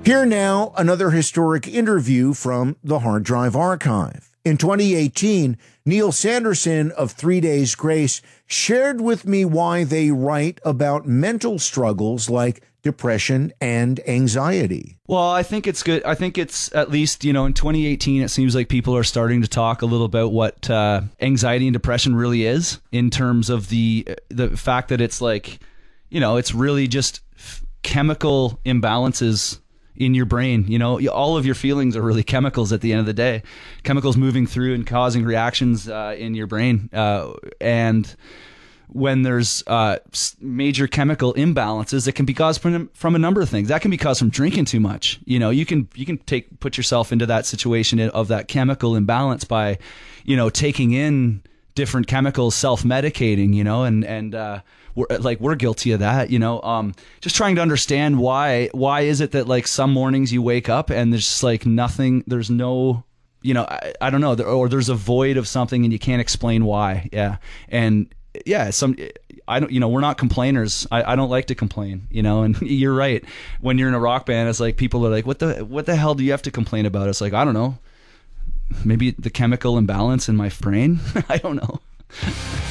Here now, another historic interview from the Hard Drive Archive. In 2018, Neil Sanderson of 3 Days Grace shared with me why they write about mental struggles like depression and anxiety. Well, I think it's good. I think it's at least, in 2018, it seems like people are starting to talk a little about what anxiety and depression really is, in terms of the fact that it's like, it's really just chemical imbalances in your brain. All of your feelings are really chemicals at the end of the day, chemicals moving through and causing reactions in your brain. And when there's major chemical imbalances, it can be caused from a number of things. That can be caused from drinking too much. You can put yourself into that situation of that chemical imbalance by, taking in different chemicals, self-medicating, and we're guilty of that, just trying to understand why is it that like some mornings you wake up and there's just like nothing, there's no, I don't know, or there's a void of something and you can't explain why. Yeah. And yeah, I don't, we're not complainers. I don't like to complain, and you're right. When you're in a rock band, it's like people are like, what the hell do you have to complain about? It's like, I don't know, maybe the chemical imbalance in my brain. I don't know.